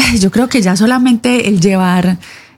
yo creo que ya solamente el llevar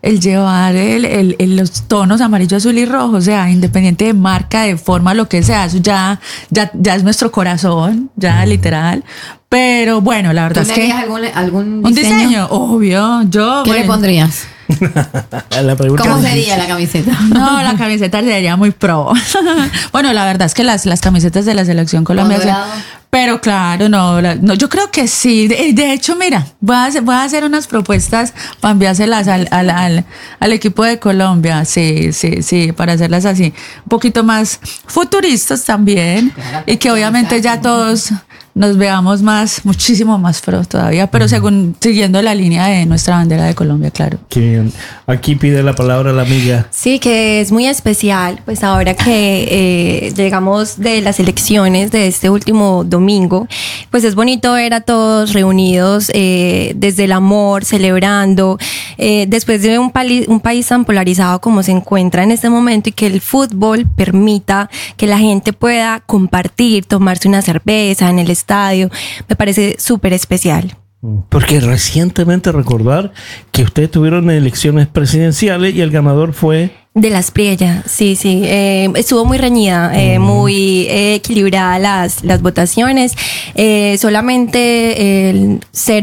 los tonos amarillo, azul y rojo, o sea, independiente de marca, de forma, lo que sea, eso ya es nuestro corazón, ya literal. Pero bueno, la verdad ¿Tú es que algún un diseño, obvio. ¿Qué le pondrías? ¿Cómo sería la camiseta? No, la camiseta sería muy pro. Bueno, la verdad es que las camisetas de la selección colombiana. Pero claro, no, yo creo que sí. De hecho, mira, voy a hacer unas propuestas para enviárselas al equipo de Colombia. Sí, para hacerlas así. Un poquito más futuristas también. Claro, y que obviamente ya todos nos veamos muchísimo más pro todavía, pero siguiendo la línea de nuestra bandera de Colombia, claro. Qué bien. Aquí pide la palabra la amiga. Sí, que es muy especial, pues ahora que llegamos de las elecciones de este último domingo, pues es bonito ver a todos reunidos desde el amor, celebrando, después de un país tan polarizado como se encuentra en este momento, y que el fútbol permita que la gente pueda compartir, tomarse una cerveza en el estadio, me parece súper especial. Porque recientemente recordar que ustedes tuvieron elecciones presidenciales y el ganador fue... De las Priella, sí. Estuvo muy reñida, muy equilibrada las votaciones. Solamente el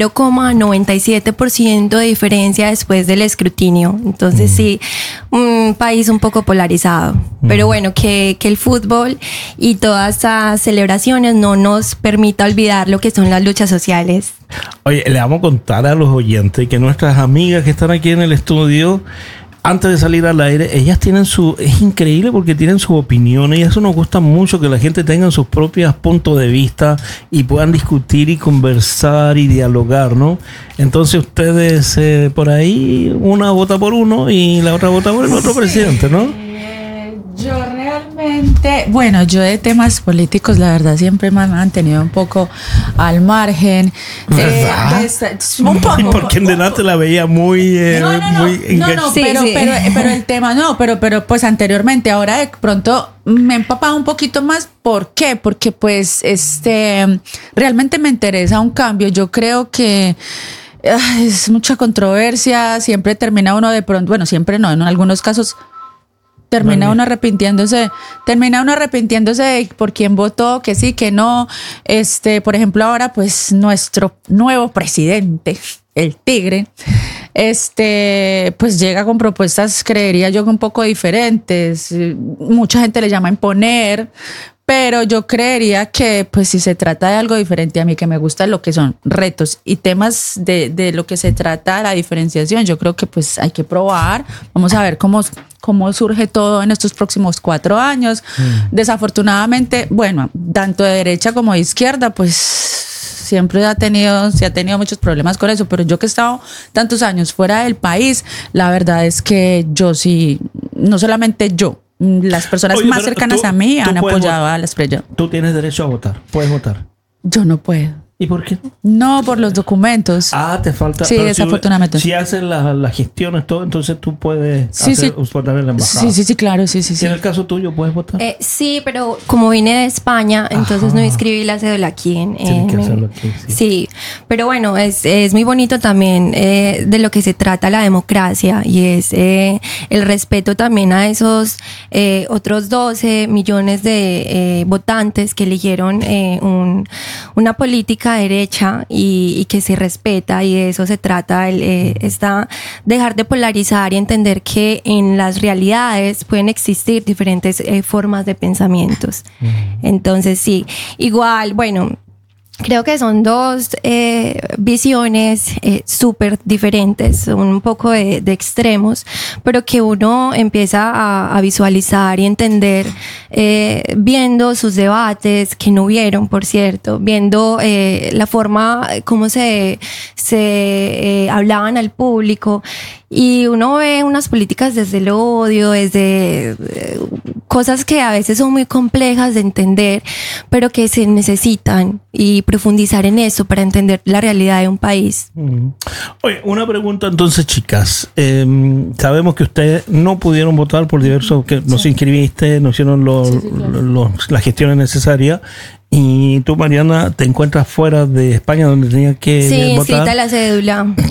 0,97% de diferencia después del escrutinio. Entonces sí, un país un poco polarizado. Pero bueno, que el fútbol y todas estas celebraciones no nos permita olvidar lo que son las luchas sociales. Oye, le vamos a contar a los oyentes que nuestras amigas que están aquí en el estudio, antes de salir al aire, ellas tienen es increíble porque tienen sus opiniones, y eso nos gusta mucho, que la gente tenga sus propios puntos de vista y puedan discutir y conversar y dialogar, ¿no? Entonces ustedes por ahí, una vota por uno y la otra vota por el otro presidente, ¿no? Yo realmente, bueno, yo de temas políticos, la verdad, siempre me han mantenido un poco al margen. ¿Verdad? Un poco. Porque en delante la veía muy pero el tema pero pues anteriormente, ahora de pronto me he empapado un poquito más. ¿Por qué? Porque pues realmente me interesa un cambio. Yo creo que es mucha controversia, siempre termina uno de pronto, bueno, siempre no, en algunos casos termina uno arrepintiéndose de por quién votó, que sí, que no. Por ejemplo, ahora pues nuestro nuevo presidente, el Tigre, pues llega con propuestas, creería yo, que un poco diferentes. Mucha gente le llama imponer, pero yo creería que pues si se trata de algo diferente, a mí que me gusta lo que son retos y temas de lo que se trata, la diferenciación, yo creo que pues hay que probar. Vamos a ver cómo surge todo en estos próximos 4 años. Desafortunadamente, bueno, tanto de derecha como de izquierda, pues siempre se ha tenido muchos problemas con eso, pero yo que he estado tantos años fuera del país, la verdad es que yo sí, no solamente yo, las personas más cercanas a mí han apoyado a las Priella. Tú tienes derecho a votar, puedes votar. Yo no puedo. ¿Y por qué no? No, por los documentos. Te falta. Sí, desafortunadamente. Si haces las gestiones, todo, entonces tú puedes votar en la embajada. Sí, claro, sí. ¿Y en el caso tuyo puedes votar? Sí, pero como vine de España, entonces no inscribí la cédula aquí. Tienes que hacerlo aquí, sí, pero bueno, es muy bonito también de lo que se trata la democracia, y es el respeto también a esos otros 12 millones de votantes que eligieron una política derecha y que se respeta, y de eso se trata dejar de polarizar y entender que en las realidades pueden existir diferentes formas de pensamientos. Entonces sí, igual, bueno, creo que son dos visiones súper diferentes, son un poco de extremos, pero que uno empieza a visualizar y entender viendo sus debates, que no hubieron, por cierto, viendo la forma como se hablaban al público, y uno ve unas políticas desde el odio, desde cosas que a veces son muy complejas de entender, pero que se necesitan, y profundizar en eso para entender la realidad de un país. Oye, una pregunta entonces, chicas. Sabemos que ustedes no pudieron votar por diversos, que no se inscribiste, no hicieron las gestiones necesarias. Y tú, Mariana, te encuentras fuera de España donde tenías que votar. Sí, inscrita la cédula.